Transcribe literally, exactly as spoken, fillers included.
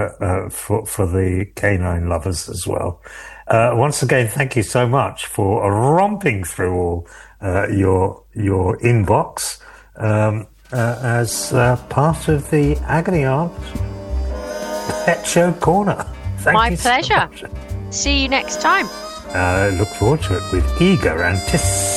uh, for for the canine lovers as well. Uh, once again, thank you so much for romping through all uh, your your inbox um, uh, as uh, part of the Agony Aunt Pet Show Corner. Thank My you pleasure. So See you next time. I uh, look forward to it with eager anticipation.